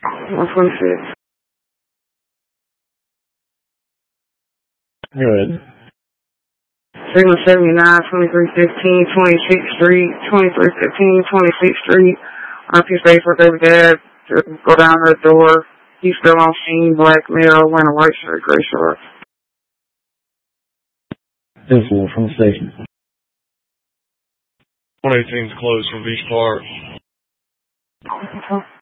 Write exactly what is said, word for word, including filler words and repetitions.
one twenty-six. Go ahead. Signal seventy-nine, twenty-three fifteen, twenty-sixth Street, twenty-three fifteen, twenty-sixth Street. R P space for baby dad. Go down her door. He's still on scene, black male, wearing a white shirt, gray shorts. Visual from the station. one eighteen's closed from Beach Park. Okay.